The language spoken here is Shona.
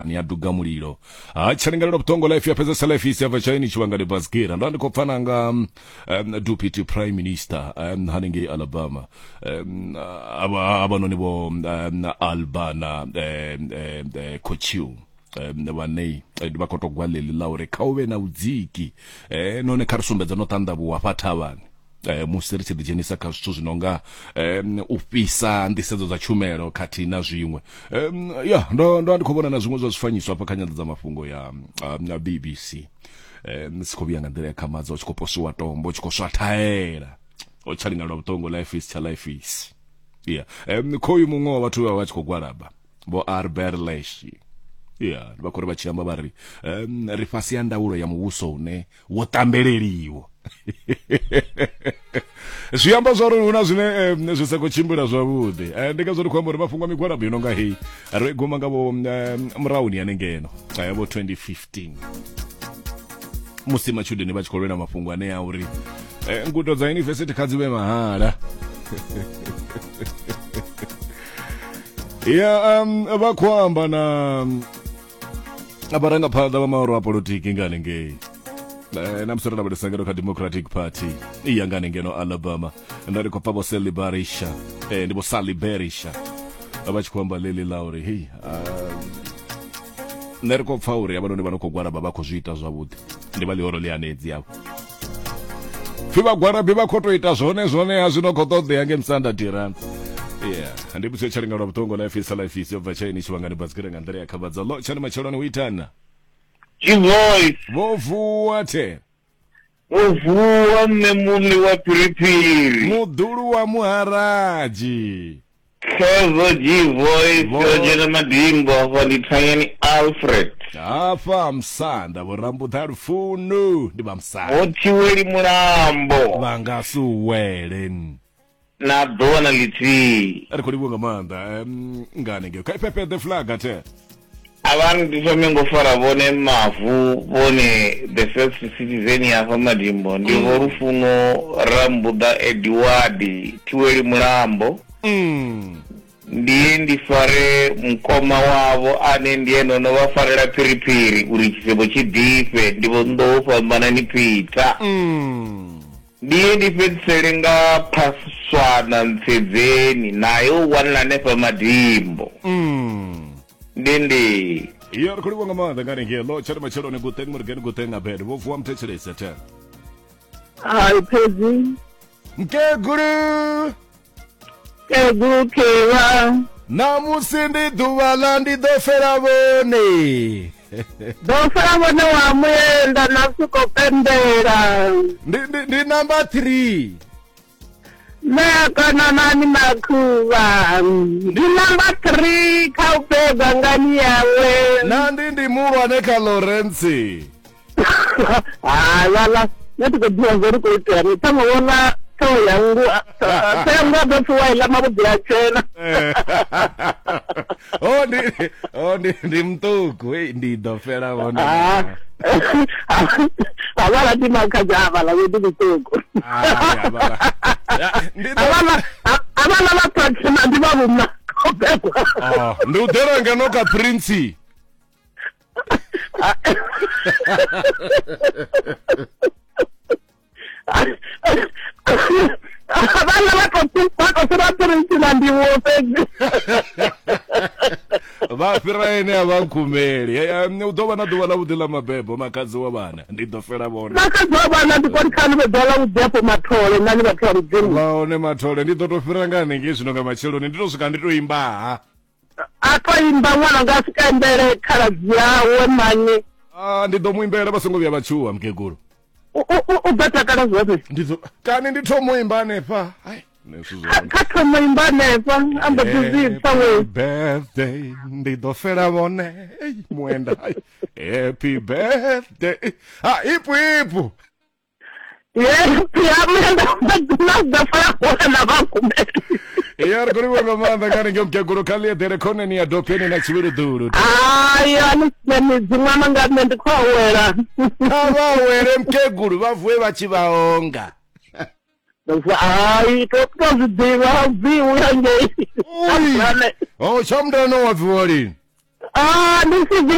ni aduga muliro chalingalira butongo life ya pesa selfies ya vachaini chiwangani baskira ndandi kopfananga deputy prime minister haninge Alabama abanoni bo Albana Kochiu vanei vakotogwaleli laure kauve na udziki none karisumbedza notandavu wafatavani musi ri tshi ḓi dzhenisa kha zwithu zwinonga ufisa nḓisedzo dza tshumelo khathihi na zwiṅwe ndo ndi khou vhona na zwiṅwe zwa zwifanyiso hafha kha nyanḓadzamafhungo ya BBC si khou vhuya nga nḓila ya khamadza u tshi khou posiwa tombo u tshi khou swa thaela o tshalingalwa vhutongo life is cha life is khoyu muṅwe wa vhathu vha tshi khou gwalaba vho Arbereshi vha khou ri vha tshi amba vha ri ri fhasi ya ndaulo ya muvhuso une wo tambeleliwa zwi amba zwa uri huna zwine zwi sa khou tshimbila zwavhuḓi ndi ngazwo ri khou amba uri mafhungo a migwalabo i nonga heyi ri guma nga vho murauni hanengeno vho 2015 musi matshudeni vha tshi khou lwela mafhungo ane a uri ngudo dza yunivesithi kha dzi vhe mahala vha khou amba na abarangaphanḓa vha maoro a polotiki nga hanengei namsoro na badesangano ka Democratic Party iya ngane ngeno Alabama ndari ko pabo Salibarisha ndibo Salibarisha abachi kwamba lele laure hey ndari ko fauri abanoni banoko gwara baba ko zwiita zwavhuḓi ndi bali oro le anedzi yavo fiba gwara biba khoto ita zwone azino kho ṱoḓea nge msanda tirana ndi butse chalinga lwa butongo na FSA life is over chain chiwangani basikira nga ndari yakhabadza lo chani macheloni uitana G-Voice. Vovuwa te. Vovuwa memuli wa piripiri. Mudulu wa muharaji. Kezo G-Voice. Kojena madimbo walitayani Alfred. Afa msanda warambu tarfunu. Ndiba msanda. Otiweli murambo. Bangasu welen. Na dona liti. Ariko libunga manda. Ngane ngeo. Kai pepe the flag ate. Abantu ngofara bone mavu bone the first citizen ya Madimbo ndivo rufuno Rambuda Edward Tiweli Murambo ndiye ndifare mkoma wavo ane ndiye nono vafarira piripiri uri chisebo chidife ndivo ndofambana ni Peter ndiye ndifetselenga paswana ntsedzeni nayo wanlane pa Madimbo Dindi. Iyo kuri wanga manda ngane ngiye lo chari machelo ne guteng murgen guteng abed wo vuwa mtechelesa ta. Ai pezi. Nkeguru. Keguru kewa. Namusindi duwala ndi dofera bone. Dofera bone wa mwenda nasuko pendera. Ndi number 3. Meka na nani makuwa. Ndi number 3 kaupega ngani yawe. Ndi murwa neka Lorenzi. Lala. Nati kuduwa zori kuitani. Tama wana kawa yangu. Sayangwa dofu wa ilama kubila chena. Ndi mtuku. Ndi dofera wana. Abala di makajaba la wedi mtuku. Abala la praksima di babu na. Ndi uteranga noka prinsi. Abala la prinsi na ndi wopegi. Vafira ene avankhumeli udova na duva la vudila mabebo makazi wa vana ndi do fela vona makazi wa vana ndi koni be dola udepo mathole nani vathole dzini vaone mathole ndi do to fira ngane ngi zwino nga macheloni ndi to swika ndi to imba ato imba mwana nga swika mbele khala yawe manye ndi do muimbela basengo vya vachuwa mkeguru ubeta kala zwobe ndizo kani ndi to muimba nepa hai Kaka maimbane amba tuzi sawe. Birthday ndi do fera vone muenda happy birthday ipu pia mwenda da fera vone na vakumeli yar kuri wanga manda kani ngom kya guru kali dere kone ni adopeni na chibiru duru yani nemi zimwana ngambe ndikho wera were mkeguru bavuye bachibaonga Ai, todos diva viu yange. Oh, chamdano wa violin. Nisi